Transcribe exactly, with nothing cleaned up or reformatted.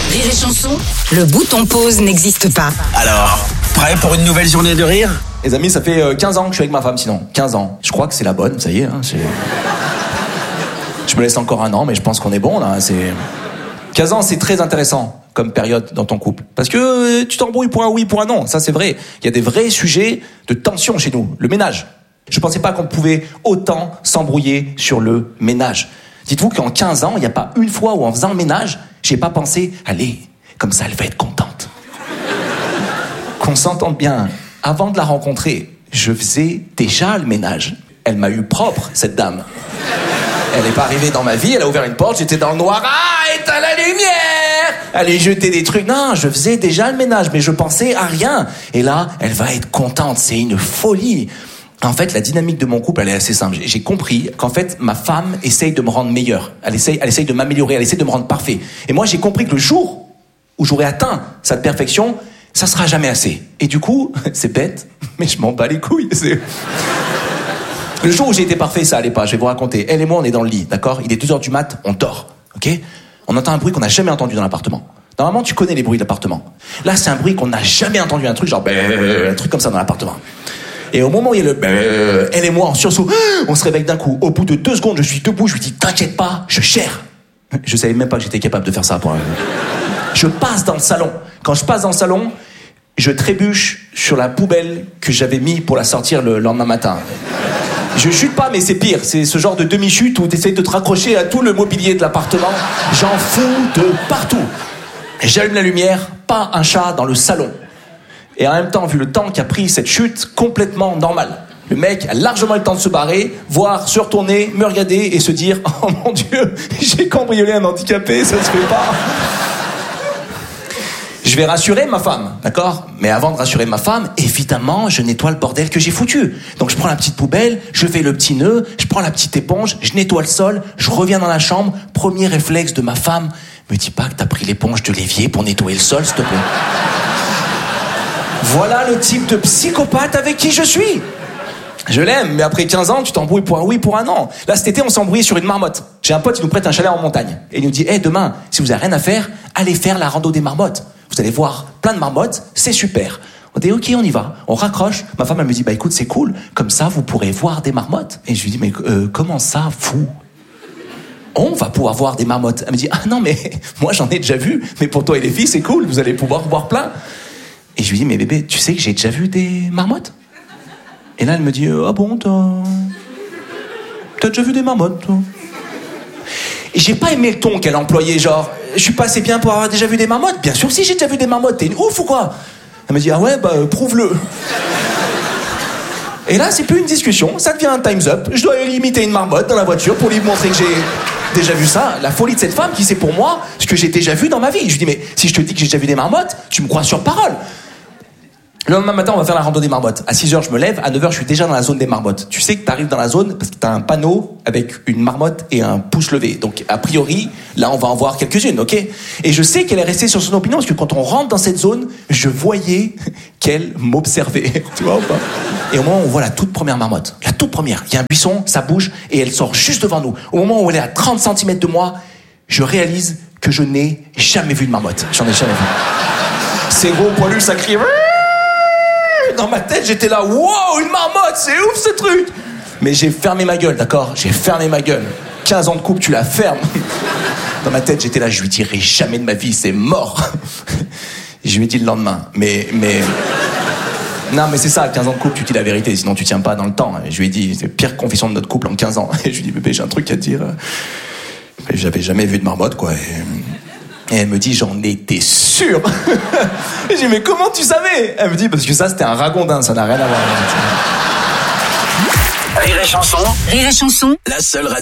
Rire et Chanson, le bouton pause n'existe pas. Alors, prêt pour une nouvelle journée de rire ? Les amis, ça fait quinze ans que je suis avec ma femme, sinon. quinze ans. Je crois que c'est la bonne, ça y est. Hein, c'est... Je me laisse encore un an, mais je pense qu'on est bon, là. C'est... quinze ans, c'est très intéressant comme période dans ton couple. Parce que tu t'embrouilles pour un oui, pour un non. Ça, c'est vrai. Il y a des vrais sujets de tension chez nous. Le ménage. Je pensais pas qu'on pouvait autant s'embrouiller sur le ménage. Dites-vous qu'en quinze ans, il n'y a pas une fois où en faisant le ménage, j'ai pas pensé, allez, comme ça, elle va être contente. Qu'on s'entende bien. Avant de la rencontrer, je faisais déjà le ménage. Elle m'a eu propre, cette dame. Elle n'est pas arrivée dans ma vie, elle a ouvert une porte, j'étais dans le noir. Ah, éteins la lumière! Allez jeter des trucs. Non, je faisais déjà le ménage, mais je pensais à rien. Et là, elle va être contente, c'est une folie. En fait, la dynamique de mon couple, elle est assez simple. J'ai compris qu'en fait, ma femme essaye de me rendre meilleur. Elle essaye, elle essaye de m'améliorer, elle essaye de me rendre parfait. Et moi, j'ai compris que le jour où j'aurai atteint cette perfection, ça sera jamais assez. Et du coup, c'est bête, mais je m'en bats les couilles. C'est... Le jour où j'ai été parfait, ça allait pas, je vais vous raconter. Elle et moi, on est dans le lit, d'accord ? Il est deux heures du mat, on dort, ok ? On entend un bruit qu'on n'a jamais entendu dans l'appartement. Normalement, tu connais les bruits de l'appartement. Là, c'est un bruit qu'on n'a jamais entendu, un truc genre... un truc comme ça dans l'appartement. Et au moment où il y a le... elle et moi en sursaut, on se réveille d'un coup. Au bout de deux secondes, je suis debout, je lui dis, t'inquiète pas, je cherche. Je savais même pas que j'étais capable de faire ça. Pour un... Je passe dans le salon. Quand je passe dans le salon, je trébuche sur la poubelle que j'avais mis pour la sortir le lendemain matin. Je chute pas, mais c'est pire. C'est ce genre de demi-chute où tu essayes de te raccrocher à tout le mobilier de l'appartement. J'en fous de partout. J'allume la lumière, pas un chat dans le salon. Et en même temps, vu le temps qu'a pris cette chute, complètement normal. Le mec a largement le temps de se barrer, voire se retourner, me regarder et se dire « Oh mon Dieu, j'ai cambriolé un handicapé, ça se fait pas !» Je vais rassurer ma femme, d'accord ? Mais avant de rassurer ma femme, évidemment, je nettoie le bordel que j'ai foutu. Donc je prends la petite poubelle, je fais le petit nœud, je prends la petite éponge, je nettoie le sol, je reviens dans la chambre. Premier réflexe de ma femme, me dis pas que t'as pris l'éponge de l'évier pour nettoyer le sol, s'il te plaît. Voilà le type de psychopathe avec qui je suis. Je l'aime, mais après quinze ans, tu t'embrouilles pour un oui, pour un non. Là, cet été, on s'est embrouillé sur une marmotte. J'ai un pote, il nous prête un chalet en montagne. Et il nous dit, hé, hey, demain, si vous avez rien à faire, allez faire la rando des marmottes. Vous allez voir plein de marmottes, c'est super. On dit, ok, on y va. On raccroche. Ma femme, elle me dit, bah écoute, c'est cool. Comme ça, vous pourrez voir des marmottes. Et je lui dis, mais euh, comment ça, fou ? On va pouvoir voir des marmottes. Elle me dit, ah non, mais moi, j'en ai déjà vu. Mais pour toi et les filles, c'est cool. Vous allez pouvoir voir plein. Et je lui dis, mais bébé, tu sais que j'ai déjà vu des marmottes ? Et là, elle me dit, ah bon, t'as... T'as déjà vu des marmottes, toi ? Et j'ai pas aimé le ton qu'elle employait, genre, je suis pas assez bien pour avoir déjà vu des marmottes ? Bien sûr, si j'ai déjà vu des marmottes, t'es une ouf ou quoi ? Elle me dit, ah ouais, bah, euh, prouve-le. Et là, c'est plus une discussion, ça devient un time's up. Je dois limiter une marmotte dans la voiture pour lui montrer que j'ai déjà vu ça. La folie de cette femme qui sait pour moi ce que j'ai déjà vu dans ma vie. Je lui dis, mais si je te dis que j'ai déjà vu des marmottes, tu me crois sur parole. Le lendemain matin, on va faire la rando des marmottes. À six heures, je me lève. À neuf heures, je suis déjà dans la zone des marmottes. Tu sais que t'arrives dans la zone parce que t'as un panneau avec une marmotte et un pouce levé. Donc, a priori, là, on va en voir quelques-unes, ok ? Et je sais qu'elle est restée sur son opinion parce que quand on rentre dans cette zone, je voyais qu'elle m'observait. Tu vois ou pas ? Et au moment où on voit la toute première marmotte, la toute première, il y a un buisson, ça bouge et elle sort juste devant nous. Au moment où elle est à trente centimètres de moi, je réalise que je n'ai jamais vu de marmotte. J'en ai jamais vu. C'est gros, poilu, ça crie... Dans ma tête, j'étais là, wow, une marmotte, c'est ouf ce truc. Mais j'ai fermé ma gueule, d'accord ? J'ai fermé ma gueule. quinze ans de couple, tu la fermes. Dans ma tête, j'étais là, je lui dirai jamais de ma vie, c'est mort. Je lui ai dit le lendemain, mais... mais... Non, mais c'est ça, quinze ans de couple, tu dis la vérité, sinon tu tiens pas dans le temps. Et je lui ai dit, c'est la pire confession de notre couple en quinze ans. Et je lui ai dit, bébé, j'ai un truc à te dire. Mais j'avais jamais vu de marmotte, quoi. Et... Et elle me dit, j'en étais sûr. Et j'ai dit, mais comment tu savais ? Elle me dit, parce que ça, c'était un ragondin, ça n'a rien à voir. Rire et Chanson. Rire et Chanson. La seule radio.